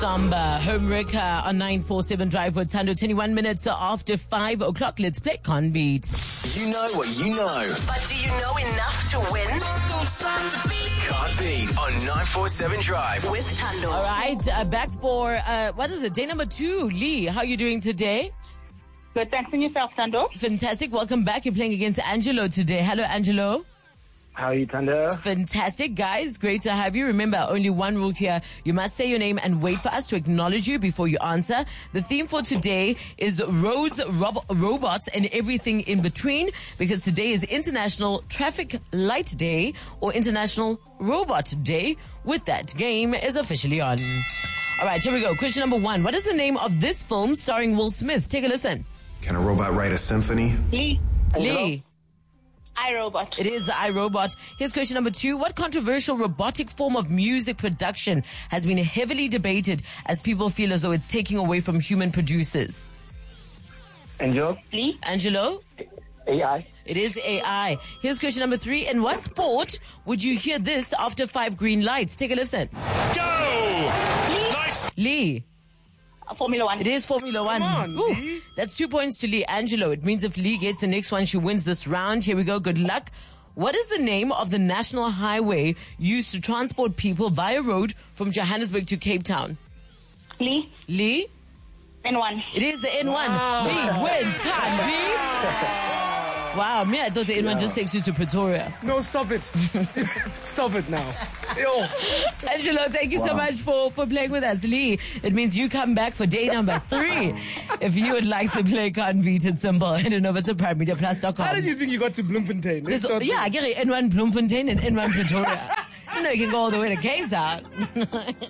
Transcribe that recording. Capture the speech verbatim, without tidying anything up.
Samba, homework uh, on nine four seven Drive with Tando, twenty-one minutes after five o'clock. Let's play Conbeat. You know what you know. But do you know enough to win? Can't beat on nine four seven Drive. With Tando. All right, uh, back for, uh, what is it, day number two. Lee, how are you doing today? Good, thanks. And yourself, Tando? Fantastic. Welcome back. You're playing against Angelo today. Hello, Angelo. How are you, Tanda? Fantastic, guys. Great to have you. Remember, only one rule here. You must say your name and wait for us to acknowledge you before you answer. The theme for today is roads, rob- robots, and everything in between, because today is International Traffic Light Day or International Robot Day. With that, game is officially on. All right, here we go. Question number one. What is the name of this film starring Will Smith? Take a listen. Can a robot write a symphony? Lee. Lee. iRobot. It is iRobot. Here's question number two. What controversial robotic form of music production has been heavily debated as people feel as though it's taking away from human producers? Angel? Lee. Angelo? A I? It is A I. Here's question number three. In what sport would you hear this after five green lights? Take a listen. Go! Nice! Lee. Uh, Formula One. It is Formula One. on, Ooh, Lee. that's two points to Lee. Angelo, it means if Lee gets the next one, she wins this round. Here we go. Good luck. What is the name of the national highway used to transport people via road from Johannesburg to Cape Town? Lee. Lee? N one. It is the N one. Lee wins. Can't beat. Wow, me, I thought the N one just takes you to Pretoria. No, stop it. Stop it now. Yo. Angelo, thank you so much for, for playing with us. Lee, it means you come back for day number three. If you would like to play Can't Beat, it's simple. Head on over to prime media plus dot com. How did you think you got to Bloemfontein? Let's There's- start yeah, with- I get it. N one Bloemfontein and N one Pretoria. You know, you can go all the way to Cape Town.